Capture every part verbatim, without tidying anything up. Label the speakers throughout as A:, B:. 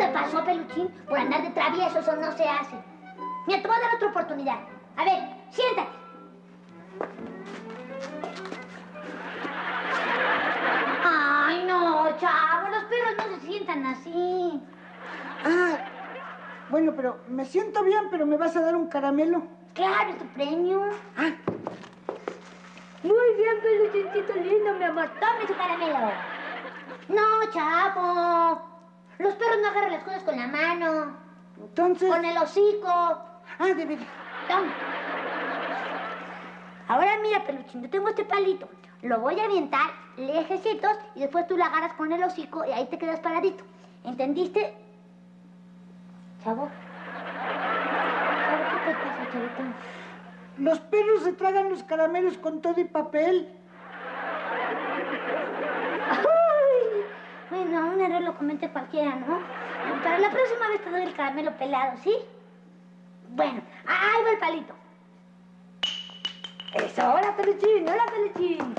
A: te pasó, Peluchín? Por andar de travieso, eso no se hace. Mira, te voy a dar otra oportunidad. A ver, siéntate. Ay, no, chavo, los perros no se sientan así.
B: Ah, bueno, pero me siento bien, pero ¿me vas a dar un caramelo?
A: Claro, es tu premio.
B: Ah.
A: Muy bien, Peluchincito lindo, mi amor. Tome su caramelo. No, chavo. Los perros no agarran las cosas con la mano.
B: Entonces...
A: Con el hocico.
B: Ah, de veras.
A: Toma. Ahora mira, Peluchín, yo tengo este palito. Lo voy a aventar lejecitos y después tú la agarras con el hocico y ahí te quedas paradito. ¿Entendiste? Chavo. Chavo, ¿qué te pasa, chavito?
B: Los perros se tragan los caramelos con todo y papel.
A: Ay, bueno, un error lo comete cualquiera, ¿no? Para la próxima vez te doy el caramelo pelado, ¿sí? Bueno, ahí va el palito. Eso, hola, Peluchín, hola, Peluchín.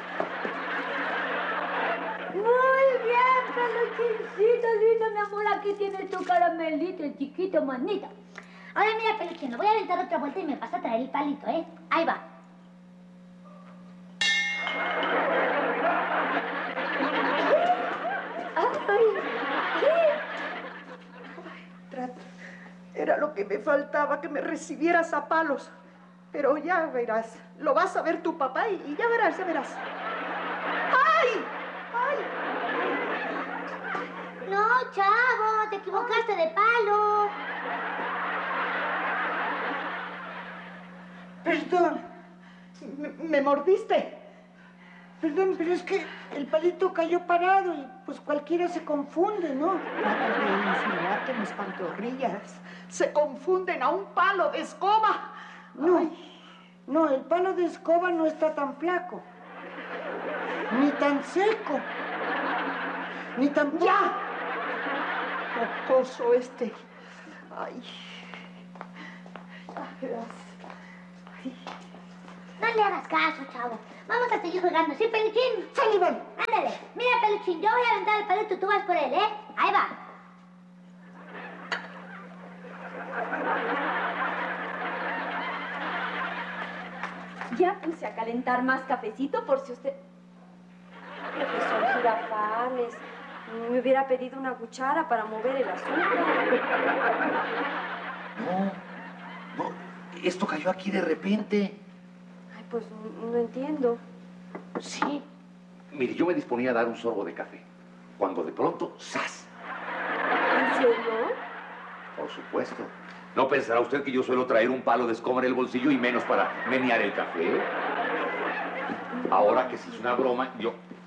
A: Muy bien, Peluchincito lindo, mi amor, aquí tienes tu caramelito, el chiquito, manita. Ahora mira, Peluchín, le voy a aventar otra vuelta y me vas a traer el palito, ¿eh? Ahí va.
C: Era lo que me faltaba, que me recibieras a palos. Pero ya verás, lo vas a ver tu papá y, y ya verás, ya verás. ¡Ay! ¡Ay!
A: No, chavo, te equivocaste de palo.
B: Perdón.
C: Me, me mordiste.
B: Perdón, pero es que el palito cayó parado y pues cualquiera se confunde, ¿no?
C: Tratas de insinuarte mis pantorrillas. Se confunden a un palo de escoba.
B: No,
C: Ay.
B: no, el palo de escoba no está tan flaco. Ni tan seco. Ni tan...
C: ¡Ya! Mocoso este. Ay. Ya verás. Ay.
A: No le hagas caso, chavo. Vamos a seguir jugando, ¿sí, Peluchín?
B: ¡Sullivan!
A: Ándale. Mira, Peluchín, yo voy a aventar el palito y tú vas por él, ¿eh? Ahí va.
D: Ya puse a calentar más cafecito por si usted... Profesor Girafanes, me hubiera pedido una cuchara para mover el azúcar.
E: No, no, esto cayó aquí de repente.
D: Ay, pues no entiendo.
E: Sí. Mire, yo me disponía a dar un sorbo de café, cuando de pronto, ¡zas!
D: ¿En serio?
E: Por supuesto. ¿No pensará usted que yo suelo traer un palo de escoba en el bolsillo y menos para menear el café? Ahora que si es una broma, yo